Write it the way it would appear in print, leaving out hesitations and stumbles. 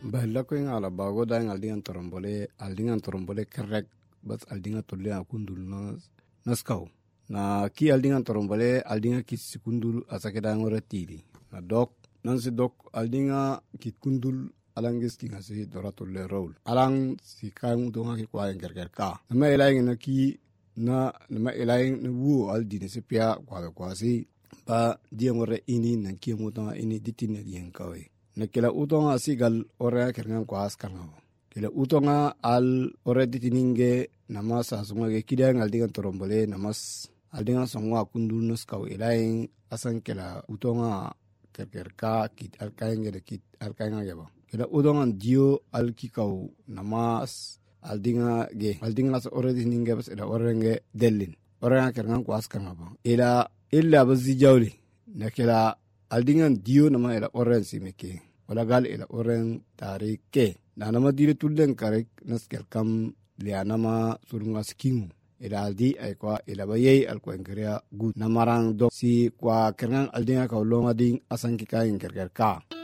Bella ko ala bago da aldingan torombole kerek bas aldinga tolle akundul naskaw na ki aldingan torombole aldinga ki sikundul asake da ngore tili na dok nansi dok aldinga ki kundul alangis ki ngasi dora tolle roll alang si kang donga ki kwa nger ka na elaing na ki na elaing na wu aldine se pia kwa si ba dia ngore ini na ki muta ini ditine dien kawe na kila utonga asigal ore kerngan kwa askanga kila utonga al ore ditininge namasa sunga ke kidang aldingan torombole namas aldingan songwa kundul naskaw elaing asan kila utonga kerka kit alkainge de kit alkainga geba kila udongan dio alkikaw namas aldinga as ore ditininge bas ila orenge delin ore kerngan kwa askanga ba ila bazi jawli na kila aldingan dio nama ila oren simeke wala gal ila oren tarike na nama dire tullen karek naskel kam lianama surunga skingu ila aldi ay kwa ila bayay al kwa ngria good namarang do si kwa kerngan aldinga ka longa ding asan kikain kerker ka